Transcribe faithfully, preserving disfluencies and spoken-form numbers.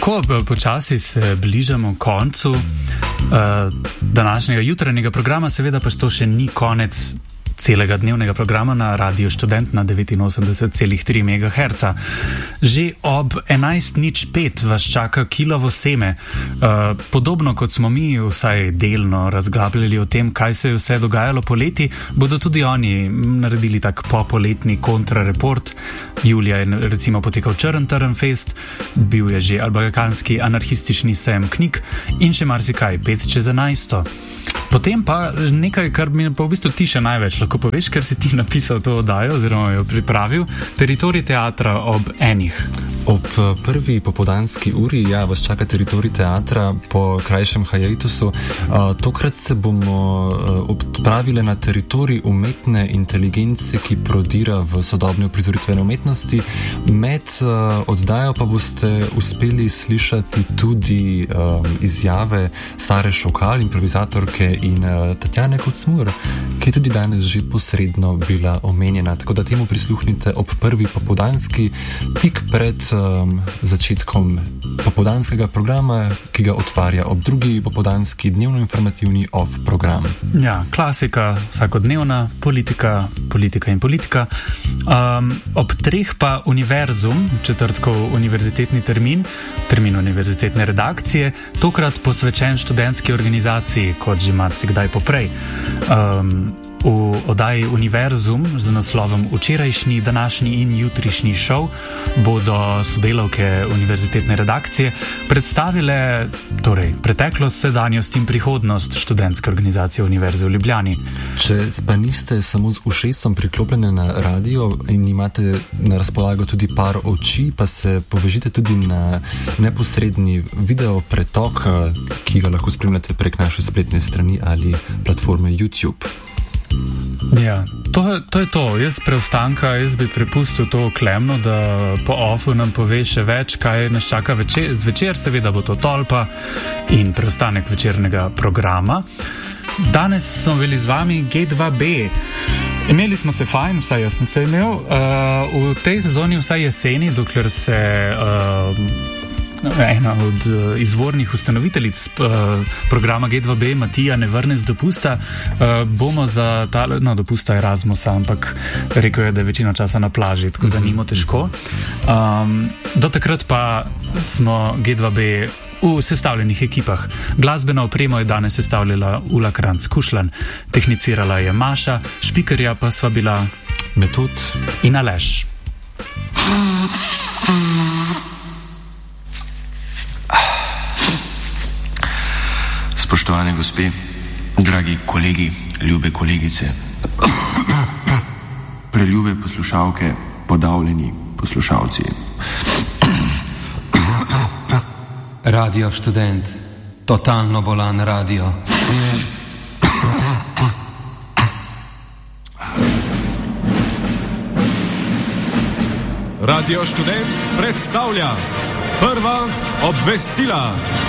Tako, počasi se bližamo koncu uh, današnjega jutranjega programa, seveda pa to še ni konec celega dnevnega programa na Radiu Študent na devetinosemdeset celih tri megaherca. Že ob enajst nič pet vas čaka Kilovo seme. Uh, podobno kot smo mi vsaj delno razglabljali o tem, kaj se je vse dogajalo poleti, bodo tudi oni naredili tak popoletni kontrareport. Julija je recimo potekal Črn Trn fest, bil je že balkanski anarhistični sejem knjig in še marsikaj, pet čez enajsto. Potem pa nekaj, kar mi pa v bistvu ti še največ lahko poveš, ker si ti napisal to oddajo oziroma jo pripravil. Teritorij teatra ob enih. Ob prvi popoldanski uri, ja, vas čaka Teritorij teatra po krajšem hiatusu. Uh, tokrat se bomo uh, odpravili na teritorij umetne inteligence, ki prodira v sodobne uprizoritvene umetnosti. Med uh, oddajo pa boste uspeli slišati tudi um, izjave Sare Šokal, improvizatorke, in uh, Tatjane Kocmur, ki je tudi danes že posredno bila omenjena. Tako da temu prisluhnite ob prvi popoldanski, tik pred um, začetkom popoldanskega programa, ki ga otvarja ob drugi popoldanski dnevno-informativni off program. Ja, klasika, vsakodnevna, politika, politika in politika. Um, ob treh pa Univerzum, četrtkov univerzitetni termin, termin univerzitetne redakcije, tokrat posvečen študentski organizaciji, kot že marsikdaj poprej. Um, v oddaji Univerzum z naslovom Včerajšnji, današnji in jutrišnji šov bodo sodelavke univerzitetne redakcije predstavile torej, preteklost, sedanjost in prihodnost študentske organizacije Univerze v Ljubljani. Če pa niste samo z ušesom priklopljene na radio in imate na razpolago tudi par oči, pa se povežite tudi na neposredni video pretok, ki ga lahko spremljate prek naše spletne strani ali platforme YouTube. Ja, to, to je to. Jaz preostanka, jaz bi prepustil to Klemno, da po ofu nam pove še več, kaj nas čaka večer. Zvečer seveda bo to tolpa in preostanek večernega programa. Danes smo bili z vami G dva B. Imeli smo se fajn, vsaj jaz sem se imel. Uh, v tej sezoni vsaj jeseni, dokler se... Uh, ena od uh, izvornih ustanoviteljic uh, programa G dva B, Matija, ne vrne z dopusta, uh, bomo za ta, no, dopusta Erasmusa, ampak rekel je, da je večino časa na plaži, tako da nimo težko. Um, do takrat pa smo G dva B v sestavljenih ekipah. Glasbeno opremo je danes sestavljala Ula Kranc-Kušlan, tehnicirala je Maša, špikerja pa sva bila Metod in Aleš. Spoštovane gospe, dragi kolegi, ljube kolegice, preljube poslušalke, podavljeni poslušalci. Radio Študent, totalno bolan radio. Radio Študent predstavlja prva obvestila.